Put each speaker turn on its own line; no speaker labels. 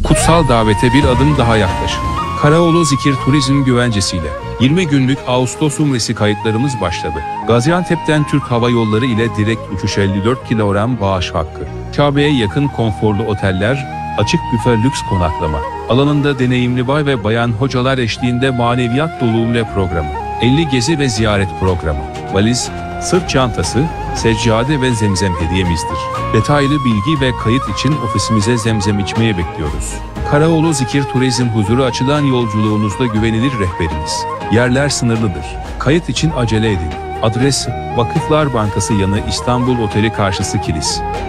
Kutsal davete bir adım daha yaklaşın. Karaoğlu Zikir Turizm güvencesiyle 20 günlük Ağustos umresi kayıtlarımız başladı. Gaziantep'ten Türk Hava Yolları ile direkt uçuş 54 kilogram bağış hakkı. Kabe'ye yakın konforlu oteller, açık büfe lüks konaklama. Alanında deneyimli bay ve bayan hocalar eşliğinde maneviyat dolu umre programı. 50 gezi ve ziyaret programı. Valiz, sırt çantası, seccade ve zemzem hediyemizdir. Detaylı bilgi ve kayıt için ofisimize zemzem içmeye bekliyoruz. Karaoğlu Zikir Turizm huzuru açılan yolculuğunuzda güvenilir rehberiniz. Yerler sınırlıdır. Kayıt için acele edin. Adres, Vakıflar Bankası yanı İstanbul Oteli karşısı Kilis.